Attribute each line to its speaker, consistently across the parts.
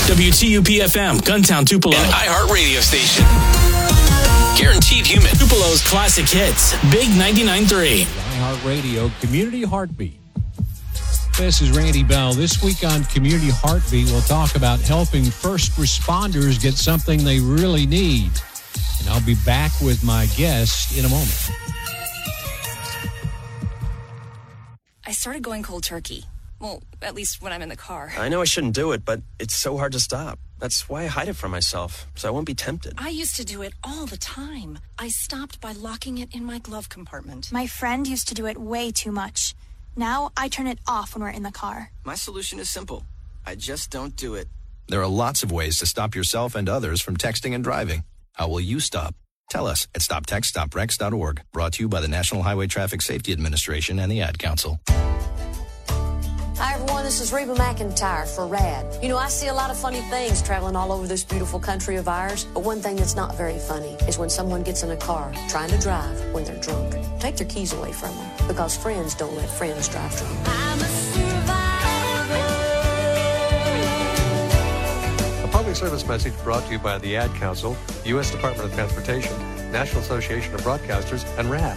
Speaker 1: WTUP-FM, Guntown, Tupelo.
Speaker 2: An iHeart radio station. Guaranteed human.
Speaker 1: Tupelo's classic hits. Big 99.3.
Speaker 3: iHeart Radio Community Heartbeat. This is Randy Bell. This week on Community Heartbeat, we'll talk about helping first responders get something they really need. And I'll be back with my guest in a moment.
Speaker 4: I started going cold turkey. Well, at least when I'm in the car.
Speaker 5: I know I shouldn't do it, but it's so hard to stop. That's why I hide it from myself, so I won't be tempted.
Speaker 4: I used to do it all the time. I stopped by locking it in my glove compartment.
Speaker 6: My friend used to do it way too much. Now I turn it off when we're in the car.
Speaker 7: My solution is simple. I just don't do it.
Speaker 8: There are lots of ways to stop yourself and others from texting and driving. How will you stop? Tell us at stoptextstoprex.org. Brought to you by the National Highway Traffic Safety Administration and the Ad Council.
Speaker 9: Hi, everyone. This is Reba McEntire for RAD. You know, I see a lot of funny things traveling all over this beautiful country of ours, but one thing that's not very funny is when someone gets in a car trying to drive when they're drunk. Take their keys away from them, because friends don't let friends drive drunk. I'm a survivor.
Speaker 10: A public service message brought to you by the Ad Council, U.S. Department of Transportation, National Association of Broadcasters, and RAD.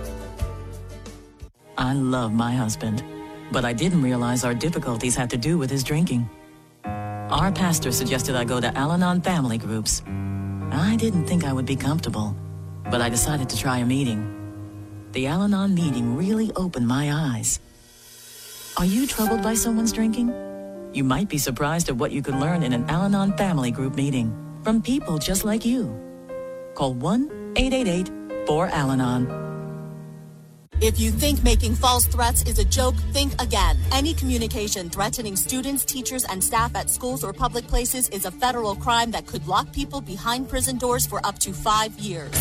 Speaker 11: I love my husband, but I didn't realize our difficulties had to do with his drinking. Our pastor suggested I go to Al-Anon family groups. I didn't think I would be comfortable, but I decided to try a meeting. The Al-Anon meeting really opened my eyes. Are you troubled by someone's drinking? You might be surprised at what you can learn in an Al-Anon family group meeting from people just like you. Call 1-888-4-AL-ANON.
Speaker 12: If you think making false threats is a joke, think again. Any communication threatening students, teachers, and staff at schools or public places is a federal crime that could lock people behind prison doors for up to 5 years.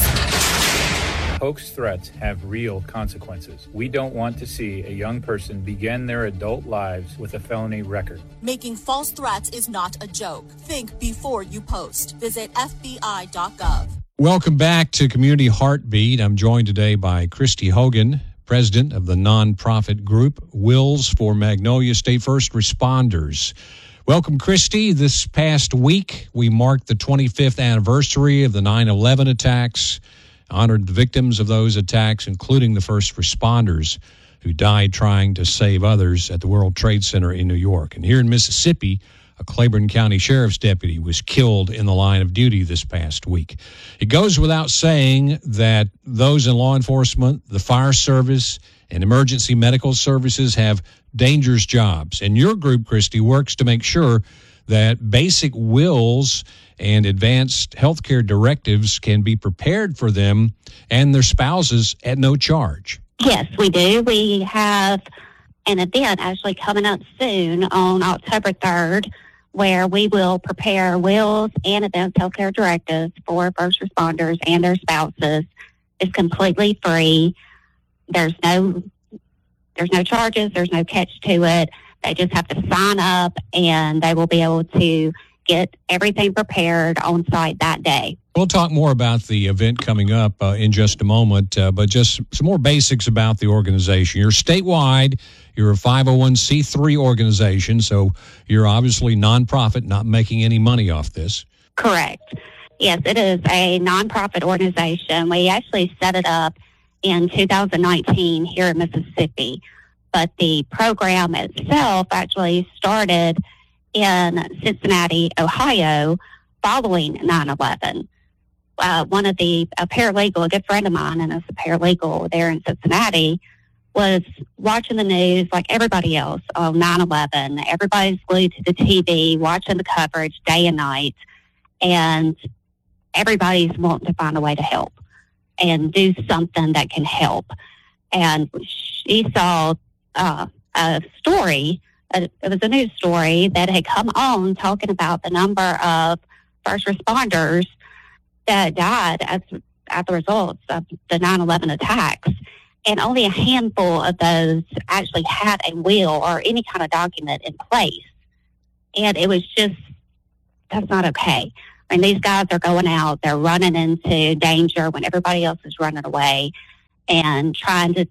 Speaker 13: Hoax threats have real consequences. We don't want to see a young person begin their adult lives with a felony record.
Speaker 12: Making false threats is not a joke. Think before you post. Visit FBI.gov.
Speaker 3: Welcome back to Community Heartbeat. I'm joined today by Christy Hogan, president of the nonprofit group Wills for Magnolia State First Responders. Welcome, Christy. This past week, we marked the 25th anniversary of the 9/11 attacks, honored the victims of those attacks, including the first responders who died trying to save others at the World Trade Center in New York. And here in Mississippi, a Claiborne County Sheriff's deputy was killed in the line of duty this past week. It goes without saying that those in law enforcement, the fire service, and emergency medical services have dangerous jobs. And your group, Christy, works to make sure that basic wills and advanced healthcare directives can be prepared for them and their spouses at no charge.
Speaker 14: Yes, we do. We have an event actually coming up soon on October 3rd where we will prepare wills and advanced healthcare directives for first responders and their spouses. It's completely free. There's no charges. There's no catch to it. They just have to sign up, and they will be able to get everything prepared on site that day.
Speaker 3: We'll talk more about the event coming up in just a moment, but just some more basics about the organization. You're statewide. You're a 501c3 organization, so you're obviously nonprofit, not making any money off this.
Speaker 14: Correct. Yes, it is a nonprofit organization. We actually set it up in 2019 here in Mississippi, but the program itself actually started in Cincinnati, Ohio, following 9/11. A paralegal, a good friend of mine, and it's a paralegal there in Cincinnati, was watching the news like everybody else on 9/11. Everybody's glued to the TV, watching the coverage day and night, and everybody's wanting to find a way to help and do something that can help. And she saw a story. It was a news story that had come on talking about the number of first responders that died as the results of the 9/11 attacks. And only a handful of those actually had a will or any kind of document in place. And it was just, that's not okay. I mean, these guys are going out, they're running into danger when everybody else is running away and trying to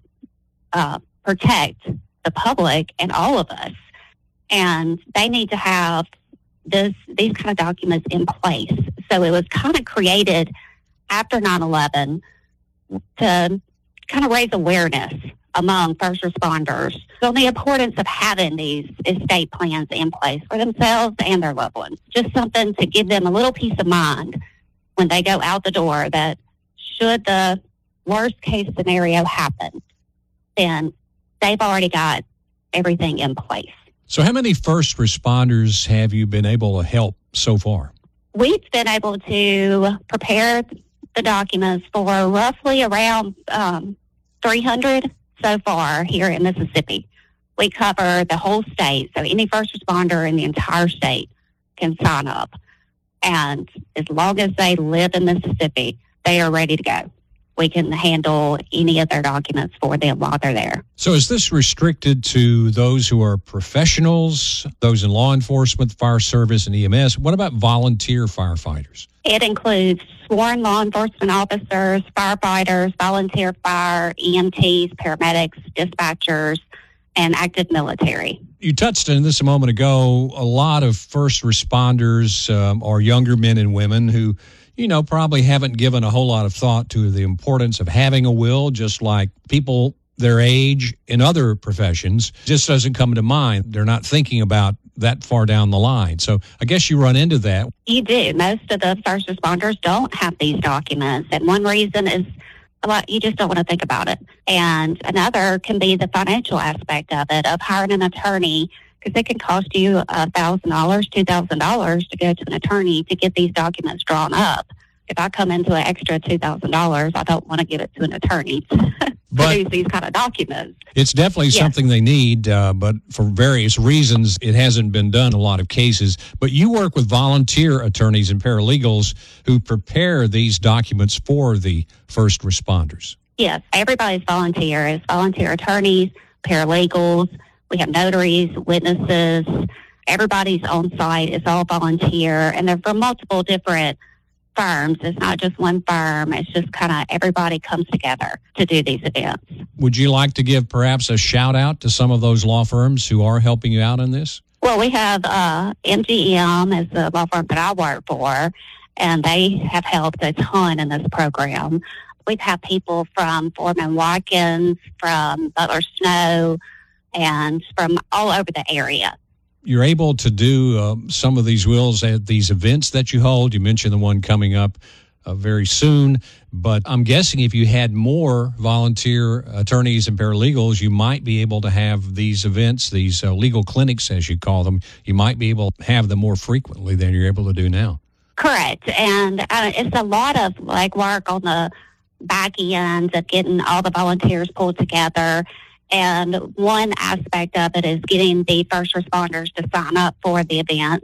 Speaker 14: protect the public and all of us. And they need to have these kind of documents in place. So it was kind of created after 9/11 to kind of raise awareness among first responders on the importance of having these estate plans in place for themselves and their loved ones. Just something to give them a little peace of mind when they go out the door that should the worst case scenario happen, then they've already got everything in place.
Speaker 3: So how many first responders have you been able to help so far?
Speaker 14: We've been able to prepare the documents for roughly around 300 so far here in Mississippi. We cover the whole state, so any first responder in the entire state can sign up. And as long as they live in Mississippi, they are ready to go. We can handle any of their documents for them while they're there.
Speaker 3: So is this restricted to those who are professionals, those in law enforcement, fire service, and EMS? What about volunteer firefighters?
Speaker 14: It includes sworn law enforcement officers, firefighters, volunteer fire, EMTs, paramedics, dispatchers, and active military.
Speaker 3: You touched on this a moment ago. A lot of first responders are younger men and women who, probably haven't given a whole lot of thought to the importance of having a will, just like people their age in other professions. Just doesn't come to mind. They're not thinking about that far down the line. So I guess you run into that.
Speaker 14: You do. Most of the first responders don't have these documents. And one reason is you just don't want to think about it. And another can be the financial aspect of it, of hiring an attorney, because it can cost you $1,000, $2,000 to go to an attorney to get these documents drawn up. If I come into an extra $2,000, I don't want to give it to an attorney to produce these kind of documents.
Speaker 3: It's definitely something they need, but for various reasons, it hasn't been done in a lot of cases. But you work with volunteer attorneys and paralegals who prepare these documents for the first responders.
Speaker 14: Yes, everybody's volunteers, volunteer attorneys, paralegals. We have notaries, witnesses. Everybody's on site. It's all volunteer, and they're from multiple different firms. It's not just one firm. It's just kind of everybody comes together to do these events.
Speaker 3: Would you like to give perhaps a shout out to some of those law firms who are helping you out in this?
Speaker 14: Well, we have MGM as the law firm that I work for, and they have helped a ton in this program. We've had people from Foreman Watkins, from Butler Snow, and from all over the area.
Speaker 3: You're able to do some of these wills at these events that you hold. You mentioned the one coming up very soon, but I'm guessing if you had more volunteer attorneys and paralegals, you might be able to have these events, these legal clinics, as you call them, you might be able to have them more frequently than you're able to do now.
Speaker 14: Correct. And it's a lot of work on the back end of getting all the volunteers pulled together. And one aspect of it is getting the first responders to sign up for the events.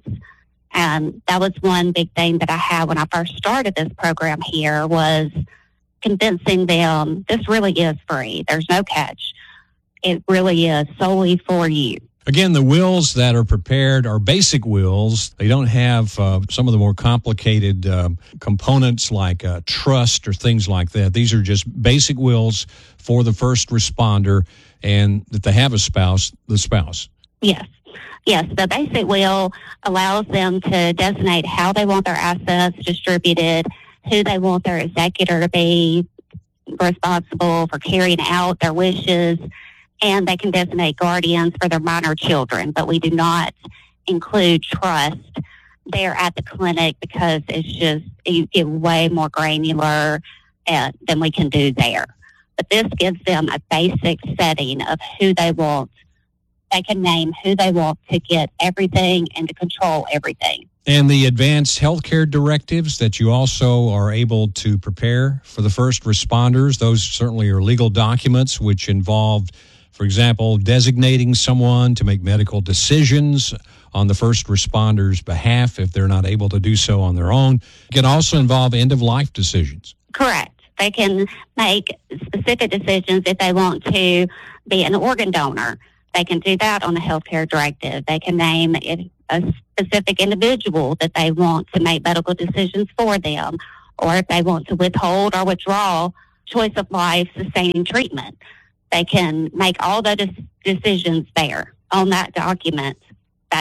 Speaker 14: And that was one big thing that I had when I first started this program here, was convincing them this really is free. There's no catch. It really is solely for you.
Speaker 3: Again, the wills that are prepared are basic wills. They don't have some of the more complicated components like trust or things like that. These are just basic wills for the first responder, and that they have a spouse, the spouse.
Speaker 14: Yes. Yes, the basic will allows them to designate how they want their assets distributed, who they want their executor to be responsible for carrying out their wishes, and they can designate guardians for their minor children. But we do not include trust there at the clinic because it's just you get way more granular than we can do there. But this gives them a basic setting of who they want. They can name who they want to get everything and to control everything.
Speaker 3: And the advanced healthcare directives that you also are able to prepare for the first responders, those certainly are legal documents which involve, for example, designating someone to make medical decisions on the first responders' behalf if they're not able to do so on their own. It can also involve end-of-life decisions.
Speaker 14: Correct. They can make specific decisions if they want to be an organ donor. They can do that on the healthcare directive. They can name a specific individual that they want to make medical decisions for them, or if they want to withhold or withdraw choice of life sustaining treatment. They can make all those decisions there on that document that day.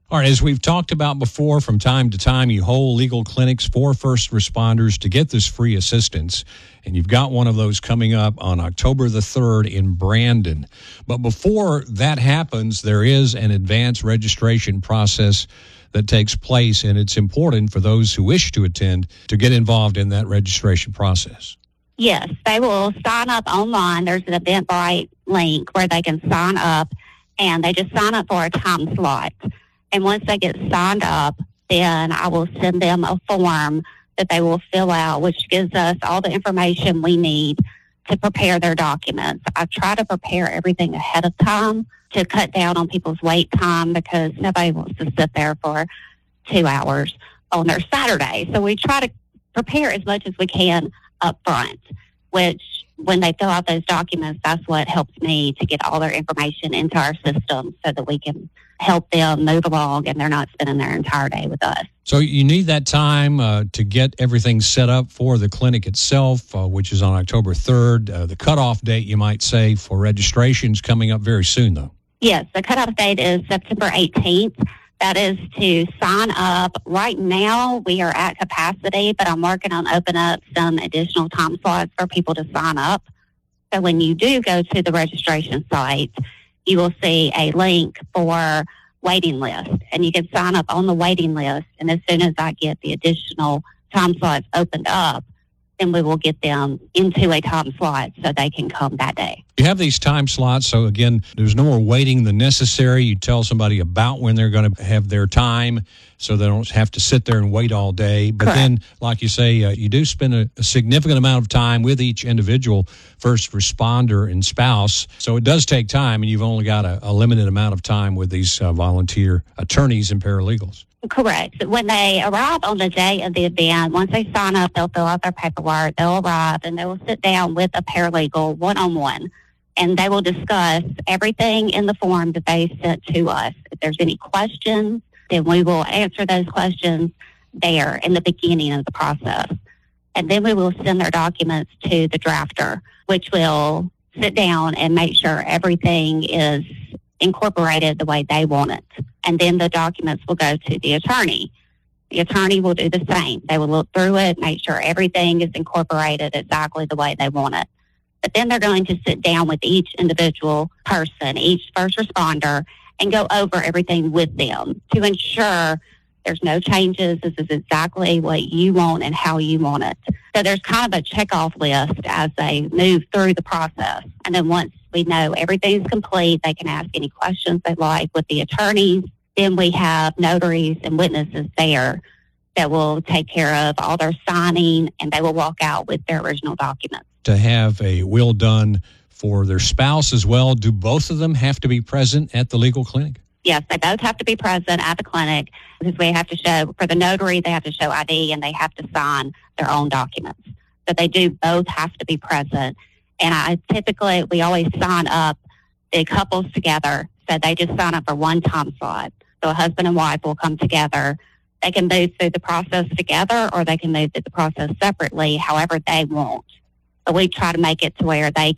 Speaker 3: All right, as we've talked about before, from time to time, you hold legal clinics for first responders to get this free assistance. And you've got one of those coming up on October the 3rd in Brandon. But before that happens, there is an advanced registration process that takes place, and it's important for those who wish to attend to get involved in that registration process.
Speaker 14: Yes, they will sign up online. There's an Eventbrite link where they can sign up, and they just sign up for a time slot. And once they get signed up, then I will send them a form that they will fill out, which gives us all the information we need to prepare their documents. I try to prepare everything ahead of time to cut down on people's wait time, because nobody wants to sit there for 2 hours on their Saturday. So we try to prepare as much as we can up front, which when they fill out those documents, that's what helps me to get all their information into our system so that we can help them move along and they're not spending their entire day with us.
Speaker 3: So you need that time to get everything set up for the clinic itself, which is on October 3rd. The cutoff date, you might say, for registrations coming up very soon, though.
Speaker 14: Yes, the cutoff date is September 18th. That is to sign up. Right now, we are at capacity, but I'm working on opening up some additional time slots for people to sign up. So when you do go to the registration site, you will see a link for waiting list, and you can sign up on the waiting list. And as soon as I get the additional time slots opened up, then we will get them into a time slot so they can come that day.
Speaker 3: You have these time slots, so again, there's no more waiting than necessary. You tell somebody about when they're going to have their time so they don't have to sit there and wait all day. But
Speaker 14: Correct.
Speaker 3: Then, like you say, you do spend a significant amount of time with each individual first responder and spouse. So it does take time, and you've only got a limited amount of time with these volunteer attorneys and paralegals.
Speaker 14: Correct. When they arrive on the day of the event, once they sign up, they'll fill out their paperwork, they'll arrive, and they will sit down with a paralegal one-on-one, and they will discuss everything in the form that they sent to us. If there's any questions, then we will answer those questions there in the beginning of the process. And then we will send their documents to the drafter, which will sit down and make sure everything is incorporated the way they want it. And then the documents will go to the attorney. The attorney will do the same. They will look through it, make sure everything is incorporated exactly the way they want it. But then they're going to sit down with each individual person, each first responder, and go over everything with them to ensure there's no changes. This is exactly what you want and how you want it. So there's kind of a checkoff list as they move through the process. And then once we know everything's complete, they can ask any questions they like with the attorneys. Then we have notaries and witnesses there that will take care of all their signing, and they will walk out with their original documents.
Speaker 3: To have a will done for their spouse as well, do both of them have to be present at the legal clinic?
Speaker 14: Yes, they both have to be present at the clinic because we have to show, for the notary, they have to show ID and they have to sign their own documents. So they do both have to be present. And we always sign up the couples together. So they just sign up for one time slot. So a husband and wife will come together. They can move through the process together or they can move through the process separately, however they want. But we try to make it to where they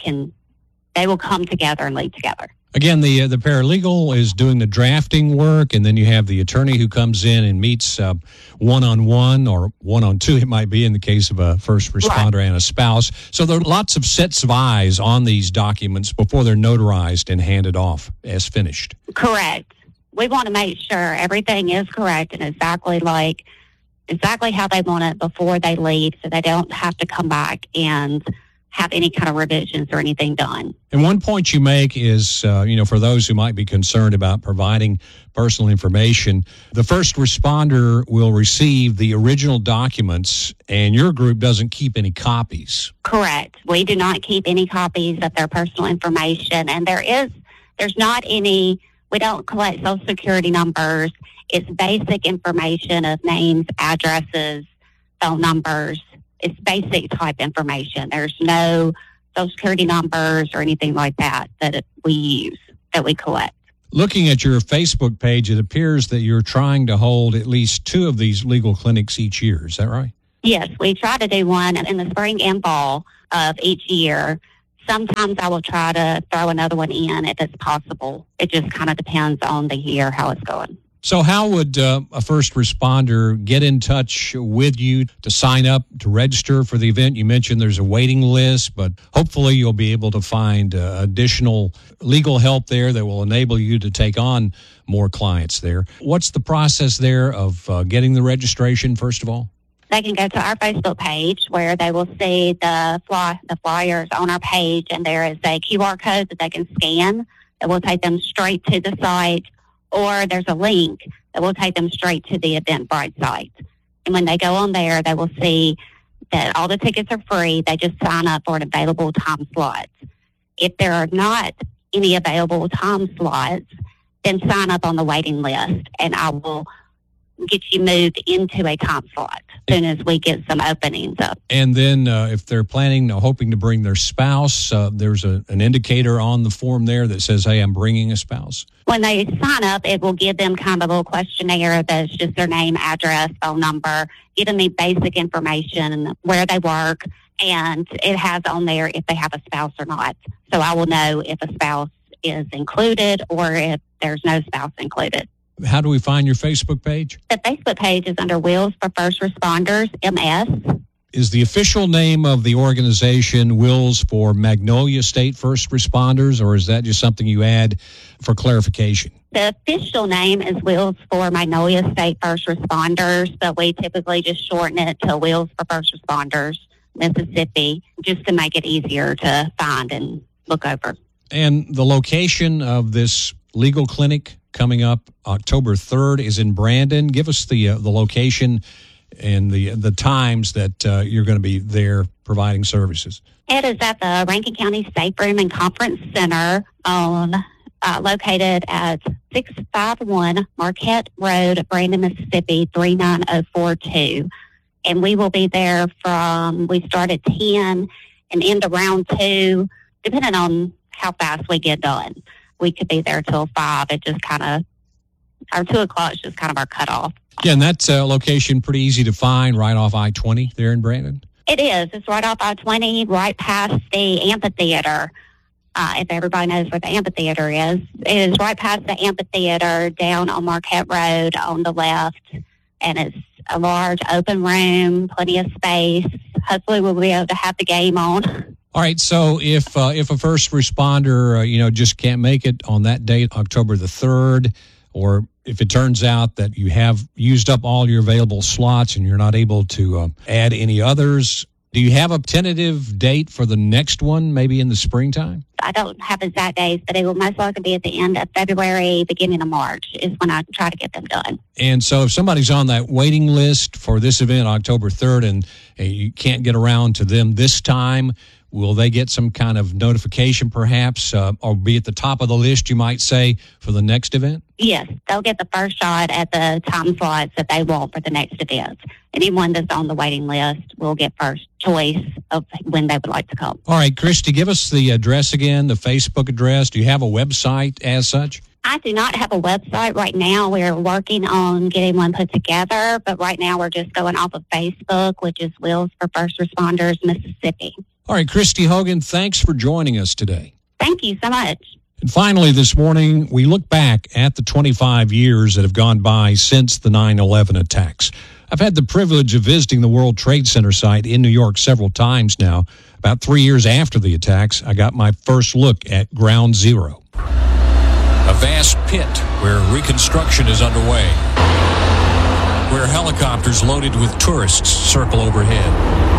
Speaker 14: will come together and leave together.
Speaker 3: Again, the paralegal is doing the drafting work, and then you have the attorney who comes in and meets one-on-one or one-on-two, it might be in the case of a first responder right. And a spouse. So there are lots of sets of eyes on these documents before they're notarized and handed off as finished.
Speaker 14: Correct. We want to make sure everything is correct and exactly how they want it before they leave, so they don't have to come back and have any kind of revisions or anything done.
Speaker 3: And one point you make is, for those who might be concerned about providing personal information, the first responder will receive the original documents, and your group doesn't keep any copies.
Speaker 14: Correct. We do not keep any copies of their personal information, and there's not any. We don't collect Social Security numbers. It's basic information of names, addresses, phone numbers. It's basic type information. There's no Social Security numbers or anything like that we use, that we collect.
Speaker 3: Looking at your Facebook page, it appears that you're trying to hold at least 2 of these legal clinics each year. Is that right?
Speaker 14: Yes, we try to do one in the spring and fall of each year. Sometimes I will try to throw another one in if it's possible. It just kind of depends on the year, how it's going.
Speaker 3: So how would a first responder get in touch with you to sign up, to register for the event? You mentioned there's a waiting list, but hopefully you'll be able to find additional legal help there that will enable you to take on more clients there. What's the process there of getting the registration, first of all?
Speaker 14: They can go to our Facebook page where they will see the flyers on our page, and there is a QR code that they can scan that will take them straight to the site, or there's a link that will take them straight to the Eventbrite site. And when they go on there, they will see that all the tickets are free. They just sign up for an available time slot. If there are not any available time slots, then sign up on the waiting list, and I will get you moved into a time slot as soon as we get some openings up.
Speaker 3: And then if they're hoping to bring their spouse, there's an indicator on the form there that says, hey, I'm bringing a spouse.
Speaker 14: When they sign up, it will give them kind of a little questionnaire that's just their name, address, phone number, giving me basic information, where they work, and it has on there if they have a spouse or not. So I will know if a spouse is included or if there's no spouse included.
Speaker 3: How do we find your Facebook page?
Speaker 14: The Facebook page is under Wheels for First Responders, MS.
Speaker 3: Is the official name of the organization Wheels for Magnolia State First Responders, or is that just something you add for clarification?
Speaker 14: The official name is Wheels for Magnolia State First Responders, but we typically just shorten it to Wheels for First Responders, Mississippi, just to make it easier to find and look over.
Speaker 3: And the location of this legal clinic coming up October 3rd is in Brandon. Give us the location and the times that you're going to be there providing services.
Speaker 14: It is at the Rankin County Safe Room and Conference Center located at 651 Marquette Road, Brandon, Mississippi, 39042. And we will be there we start at 10 and end around 2, depending on how fast we get done. We could be there till 5. It just our 2 o'clock is just kind of our cutoff.
Speaker 3: Yeah, and that's a location pretty easy to find right off I-20 there in Brandon.
Speaker 14: It is. It's right off I-20, right past the amphitheater. If everybody knows where the amphitheater is, it is right past the amphitheater down on Marquette Road on the left. And it's a large open room, plenty of space. Hopefully we'll be able to have the game on.
Speaker 3: All right, so if a first responder, just can't make it on that date, October the 3rd, or if it turns out that you have used up all your available slots and you're not able to add any others, do you have a tentative date for the next one, maybe in the springtime?
Speaker 14: I don't have exact dates, but it will most likely be at the end of February, beginning of March is when I try to get them done.
Speaker 3: And so if somebody's on that waiting list for this event, October 3rd, and you can't get around to them this time, will they get some kind of notification perhaps, or be at the top of the list, you might say, for the next event?
Speaker 14: Yes, they'll get the first shot at the time slots that they want for the next event. Anyone that's on the waiting list will get first choice of when they would like to come.
Speaker 3: All right, Christy, give us the address again, the Facebook address. Do you have a website as such?
Speaker 14: I do not have a website right now. We're working on getting one put together, but right now we're just going off of Facebook, which is Wheels for First Responders, Mississippi.
Speaker 3: All right, Christy Hogan, thanks for joining us today.
Speaker 14: Thank you so much.
Speaker 3: And finally, this morning, we look back at the 25 years that have gone by since the 9/11 attacks. I've had the privilege of visiting the World Trade Center site in New York several times now. About 3 years after the attacks, I got my first look at Ground Zero.
Speaker 15: A vast pit where reconstruction is underway, where helicopters loaded with tourists circle overhead,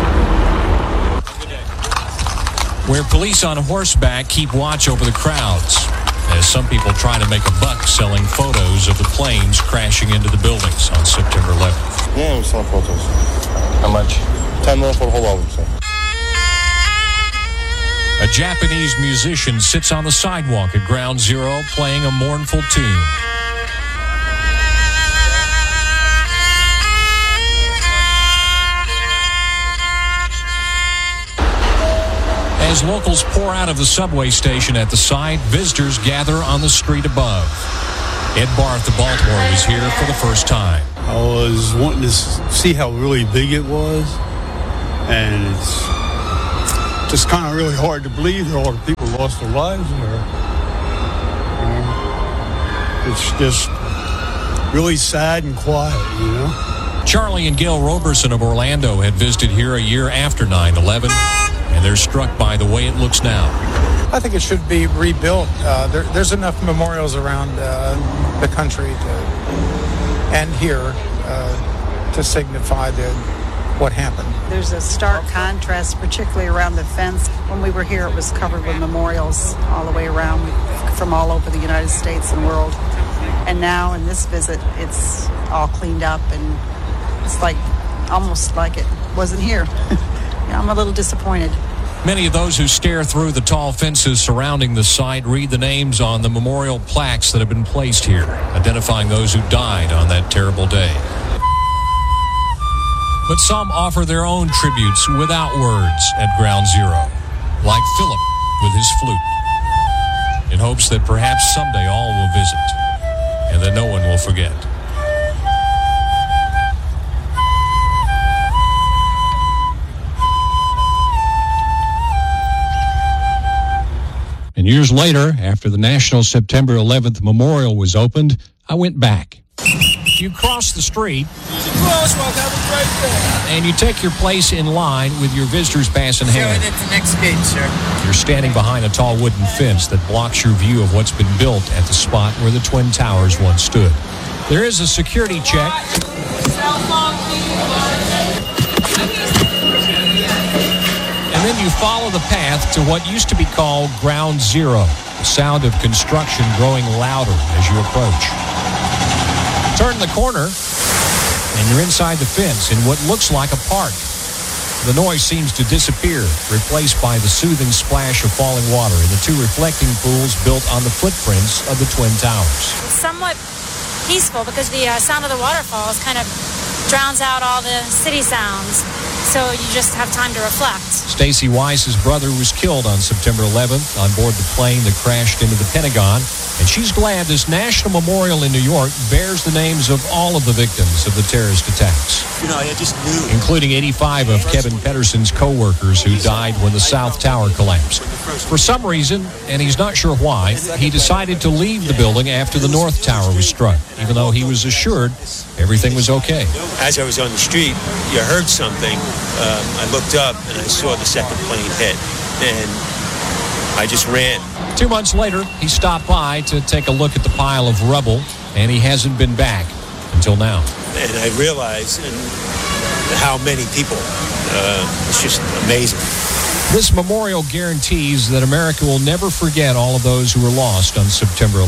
Speaker 15: where police on horseback keep watch over the crowds as some people try to make a buck selling photos of the planes crashing into the buildings on September 11th.
Speaker 16: Yeah, we sell photos. How much? $10 for the whole album, sir.
Speaker 15: A Japanese musician sits on the sidewalk at Ground Zero playing a mournful tune. As locals pour out of the subway station at the site, visitors gather on the street above. Ed Barth of Baltimore was here for the first time.
Speaker 17: I was wanting to see how really big it was, and it's just kind of really hard to believe that all the people lost their lives in there. It's just really sad and quiet, you know.
Speaker 15: Charlie and Gail Roberson of Orlando had visited here a year after 9/11, and they're struck by the way it looks now.
Speaker 18: I think it should be rebuilt. There's enough memorials around the country and here to signify what happened.
Speaker 19: There's a stark contrast, particularly around the fence. When we were here, it was covered with memorials all the way around from all over the United States and world. And now in this visit, it's all cleaned up, and it's like almost like it wasn't here. I'm a little disappointed.
Speaker 15: Many of those who stare through the tall fences surrounding the site read the names on the memorial plaques that have been placed here, identifying those who died on that terrible day. But some offer their own tributes without words at Ground Zero, like Philip with his flute, in hopes that perhaps someday all will visit and that no one will forget.
Speaker 3: And years later, after the National September 11th Memorial was opened, I went back.
Speaker 15: You cross the street, and you take your place in line with your visitor's pass in hand.
Speaker 20: At the next gate, sir.
Speaker 15: You're standing behind a tall wooden fence that blocks your view of what's been built at the spot where the Twin Towers once stood. There is a security check. And then you follow the path to what used to be called Ground Zero, the sound of construction growing louder as you approach. Turn the corner, and you're inside the fence in what looks like a park. The noise seems to disappear, replaced by the soothing splash of falling water in the two reflecting pools built on the footprints of the Twin Towers.
Speaker 21: It's somewhat peaceful because the sound of the waterfalls kind of drowns out all the city sounds, so you just have time to reflect.
Speaker 15: Stacy Weiss's brother was killed on September 11th on board the plane that crashed into the Pentagon, and she's glad this national memorial in New York bears the names of all of the victims of the terrorist attacks.
Speaker 22: You know, I just knew.
Speaker 15: Including 85 of Kevin Pedersen's co-workers who died when the South Tower collapsed. For some reason, and he's not sure why, he decided to leave the building after the North Tower was struck, even though he was assured everything was okay.
Speaker 22: As I was on the street, you heard something. I looked up and I saw the second plane hit, and I just ran.
Speaker 15: 2 months later, he stopped by to take a look at the pile of rubble, and he hasn't been back until now.
Speaker 22: And I realized how many people. It's just amazing.
Speaker 15: This memorial guarantees that America will never forget all of those who were lost on September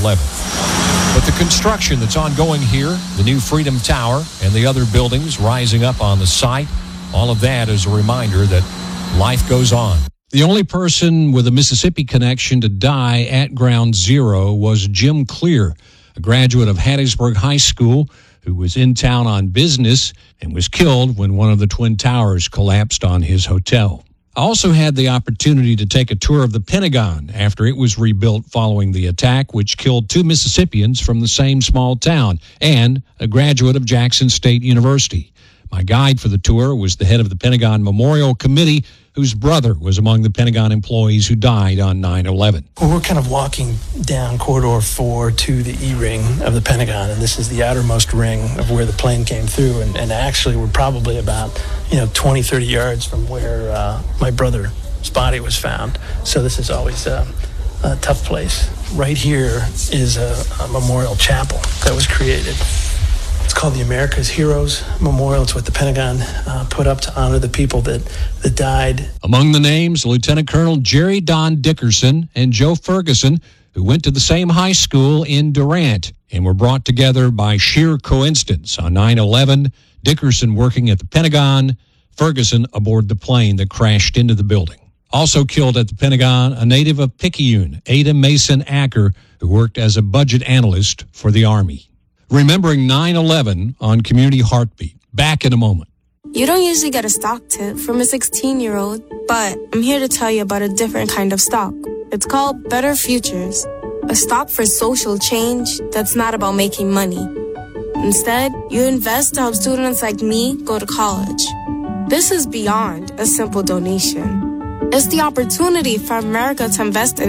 Speaker 15: 11th. But the construction that's ongoing here, the new Freedom Tower, and the other buildings rising up on the site, all of that is a reminder that life goes on.
Speaker 3: The only person with a Mississippi connection to die at Ground Zero was Jim Clear, a graduate of Hattiesburg High School who was in town on business and was killed when one of the Twin Towers collapsed on his hotel. I also had the opportunity to take a tour of the Pentagon after it was rebuilt following the attack, which killed 2 Mississippians from the same small town and a graduate of Jackson State University. My guide for the tour was the head of the Pentagon Memorial Committee, whose brother was among the Pentagon employees who died on 9/11.
Speaker 23: Well, we're kind of walking down Corridor 4 to the E-ring of the Pentagon, and this is the outermost ring of where the plane came through, and actually we're probably about 20, 30 yards from where my brother's body was found. So this is always a tough place. Right here is a memorial chapel that was created. It's called the America's Heroes Memorial. It's what the Pentagon put up to honor the people that died.
Speaker 3: Among the names, Lieutenant Colonel Jerry Don Dickerson and Joe Ferguson, who went to the same high school in Durant and were brought together by sheer coincidence on 9/11, Dickerson working at the Pentagon, Ferguson aboard the plane that crashed into the building. Also killed at the Pentagon, a native of Picayune, Ada Mason Acker, who worked as a budget analyst for the Army. Remembering 9/11 on Community Heartbeat. Back in a moment.
Speaker 24: You don't usually get a stock tip from a 16-year-old, but I'm here to tell you about a different kind of stock. It's called Better Futures, a stock for social change that's not about making money. Instead, you invest to help students like me go to college. This is beyond a simple donation. It's the opportunity for America to invest in